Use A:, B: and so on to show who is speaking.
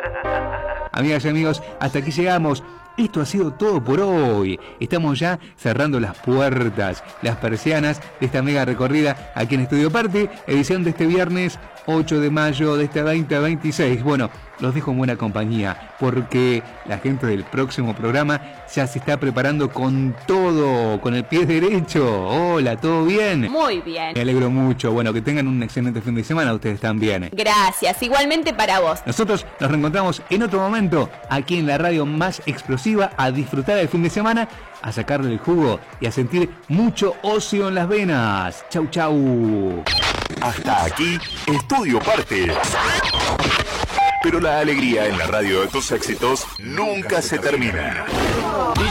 A: Amigas y amigos, hasta aquí llegamos. Esto ha sido todo por hoy. Estamos ya cerrando las puertas, las persianas de esta mega recorrida aquí en Estudio Parte, edición de este viernes 8 de mayo de este 2026. Bueno, los dejo en buena compañía porque la gente del próximo programa ya se está preparando con todo, con el pie derecho. Hola, ¿todo bien?
B: Muy bien.
A: Me alegro mucho. Bueno, que tengan un excelente fin de semana ustedes también.
B: Gracias, igualmente para vos.
A: Nosotros nos reencontramos en otro momento aquí en la radio más explosiva, a disfrutar el fin de semana, a sacarle el jugo y a sentir mucho ocio en las venas. Chau, chau.
C: Hasta aquí, Estudio Parte. Pero la alegría en la radio de tus éxitos nunca se termina.